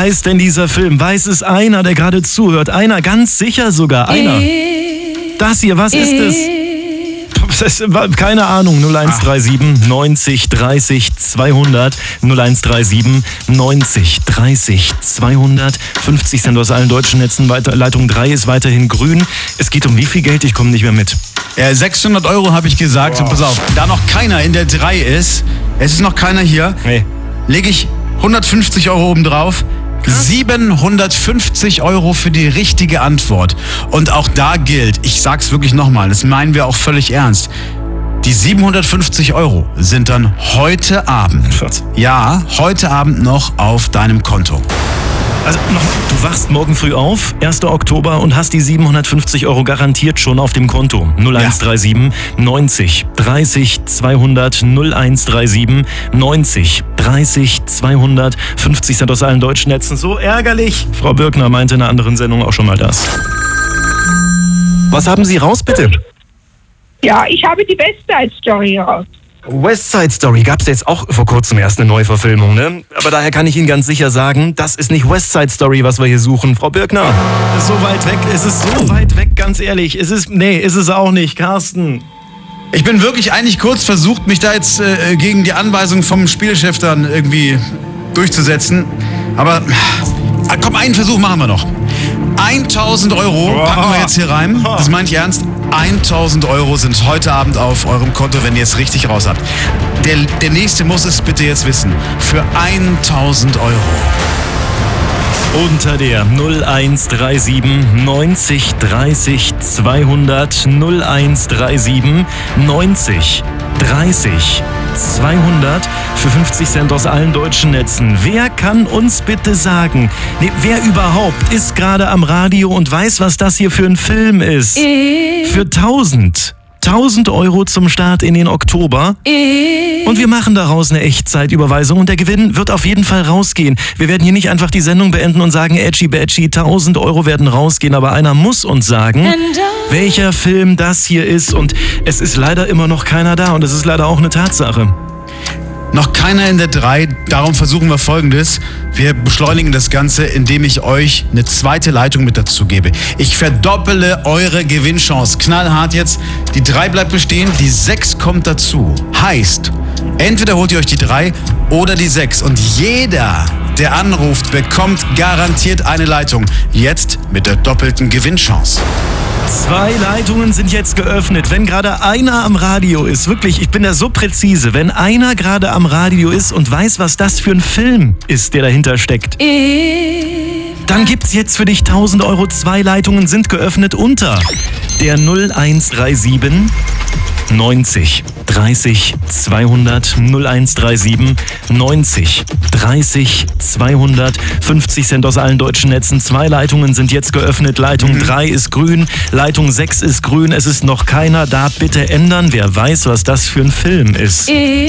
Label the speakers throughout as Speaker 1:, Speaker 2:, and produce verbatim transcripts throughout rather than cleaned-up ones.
Speaker 1: heißt denn dieser Film? Weiß es einer, der gerade zuhört? Einer, ganz sicher sogar, einer. Das hier, was ist es? Keine Ahnung, null eins drei sieben neunzig dreißig zweihundert, null eins drei sieben neunzig dreißig zweihundert, fünfzig Cent aus allen deutschen Netzen, weiter, Leitung drei ist weiterhin grün. Es geht um wie viel Geld? Ich komme nicht mehr mit.
Speaker 2: Ja, sechshundert Euro habe ich gesagt. Wow. Und pass auf, da noch keiner in der drei ist, es ist noch keiner hier,
Speaker 1: nee.
Speaker 2: lege ich hundertfünfzig Euro oben drauf. siebenhundertfünfzig Euro für die richtige Antwort. Und auch da gilt, ich sag's wirklich nochmal, das meinen wir auch völlig ernst, die siebenhundertfünfzig Euro sind dann heute Abend, ja, heute Abend noch auf deinem Konto.
Speaker 1: Also noch, du wachst morgen früh auf, erster Oktober, und hast die siebenhundertfünfzig Euro garantiert schon auf dem Konto. null eins drei sieben neunzig dreißig zweihundert, null eins drei sieben neunzig dreißig zweihundert, fünfzig Cent aus allen deutschen Netzen. So ärgerlich. Frau Birkner meinte in einer anderen Sendung auch schon mal das. Was haben Sie raus, bitte?
Speaker 3: Ja, ich habe die Westside-Story raus.
Speaker 1: West Side Story gab's jetzt auch vor kurzem erst eine Neuverfilmung, ne? Aber daher kann ich Ihnen ganz sicher sagen, das ist nicht West Side Story, was wir hier suchen. Frau Birkner, ist so weit weg, es ist so weit weg, ganz ehrlich. Es ist, nee, ist es auch nicht, Carsten.
Speaker 2: Ich bin wirklich eigentlich kurz versucht, mich da jetzt äh, gegen die Anweisung vom Spielchef dann irgendwie durchzusetzen. Aber ah, komm, einen Versuch machen wir noch. tausend Euro packen wir jetzt hier rein. Das meine ich ernst. tausend Euro sind heute Abend auf eurem Konto, wenn ihr es richtig raus habt. Der, der nächste muss es bitte jetzt wissen. Für tausend Euro.
Speaker 1: Unter der null eins drei sieben neunzig dreißig zweihundert, null eins drei sieben neunzig dreißig zweihundert für fünfzig Cent aus allen deutschen Netzen. Wer kann uns bitte sagen, nee, wer überhaupt ist gerade am Radio und weiß, was das hier für ein Film ist? Für tausend. tausend Euro zum Start in den Oktober. Und wir machen daraus eine Echtzeitüberweisung und der Gewinn wird auf jeden Fall rausgehen. Wir werden hier nicht einfach die Sendung beenden und sagen, Edgy Badgy, tausend Euro werden rausgehen, aber einer muss uns sagen, welcher Film das hier ist, und es ist leider immer noch keiner da und es ist leider auch eine Tatsache.
Speaker 2: Noch keiner in der drei, darum versuchen wir Folgendes. Wir beschleunigen das Ganze, indem ich euch eine zweite Leitung mit dazu gebe. Ich verdoppele eure Gewinnchance. Knallhart jetzt. Die drei bleibt bestehen, die sechs kommt dazu. Heißt, entweder holt ihr euch die drei oder die sechs. Und jeder, der anruft, bekommt garantiert eine Leitung. Jetzt mit der doppelten Gewinnchance.
Speaker 1: Zwei Leitungen sind jetzt geöffnet. Wenn gerade einer am Radio ist, wirklich, ich bin da so präzise, wenn einer gerade am Radio ist und weiß, was das für ein Film ist, der dahinter steckt, dann gibt's jetzt für dich tausend Euro. Zwei Leitungen sind geöffnet unter der null eins drei sieben neunzig dreißig zweihundert, null eins drei sieben neunzig dreißig zweihundert, fünfzig Cent aus allen deutschen Netzen. Zwei Leitungen sind jetzt geöffnet. Leitung mhm. drei ist grün, Leitung sechs ist grün. Es ist noch keiner da. Bitte ändern. Wer weiß, was das für ein Film ist.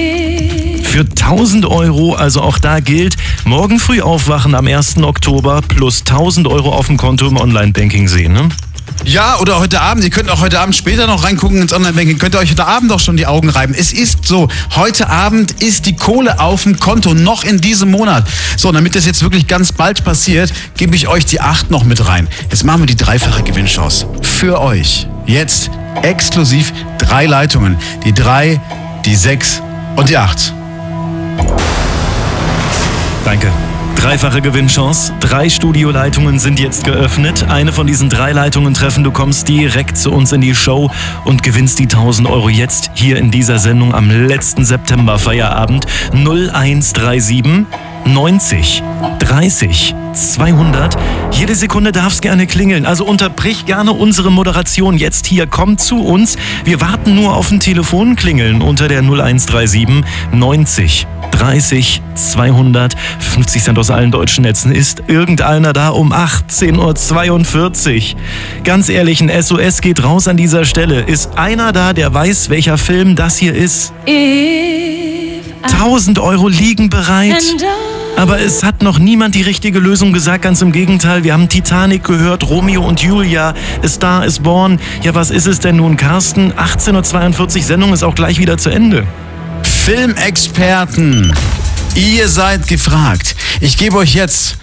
Speaker 1: Für tausend Euro, also auch da gilt, morgen früh aufwachen am ersten Oktober plus tausend Euro auf dem Konto im Online-Banking sehen, ne?
Speaker 2: Ja, oder heute Abend. Ihr könnt auch heute Abend später noch reingucken ins Online-Banking. Könnt ihr euch heute Abend auch schon die Augen reiben. Es ist so, heute Abend ist die Kohle auf dem Konto, noch in diesem Monat. So, und damit das jetzt wirklich ganz bald passiert, gebe ich euch die acht noch mit rein. Jetzt machen wir die dreifache Gewinnchance. Für euch. Jetzt exklusiv drei Leitungen. Die drei, die sechs und die acht.
Speaker 1: Danke. Dreifache Gewinnchance. Drei Studioleitungen sind jetzt geöffnet. Eine von diesen drei Leitungen treffen. Du kommst direkt zu uns in die Show und gewinnst die tausend Euro jetzt hier in dieser Sendung am letzten September-Feierabend. null eins drei sieben neunzig dreißig zweihundert. Jede Sekunde darf es gerne klingeln. Also unterbrich gerne unsere Moderation jetzt hier. Komm zu uns. Wir warten nur auf ein Telefonklingeln unter der null eins drei sieben neunzig dreißig zweihundert. fünfzig Cent aus allen deutschen Netzen. Ist irgendeiner da um achtzehn Uhr zweiundvierzig? Ganz ehrlich, ein S O S geht raus an dieser Stelle. Ist einer da, der weiß, welcher Film das hier ist? tausend Euro liegen bereit. Aber es hat noch niemand die richtige Lösung gesagt, ganz im Gegenteil. Wir haben Titanic gehört, Romeo und Julia, A Star is Born. Ja, was ist es denn nun, Carsten? achtzehn Uhr zweiundvierzig, Sendung ist auch gleich wieder zu Ende.
Speaker 2: Filmexperten, ihr seid gefragt. Ich gebe euch jetzt